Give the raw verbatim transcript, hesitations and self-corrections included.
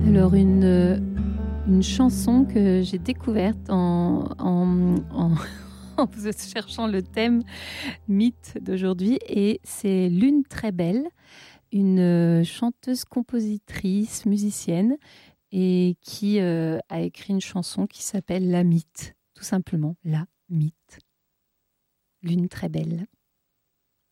Alors, une, euh, une chanson que j'ai découverte en, en, en, en cherchant le thème mythe d'aujourd'hui, et c'est Lune très belle, une chanteuse, compositrice, musicienne, et qui euh, a écrit une chanson qui s'appelle La Mythe, tout simplement, La Mythe. Lune très belle.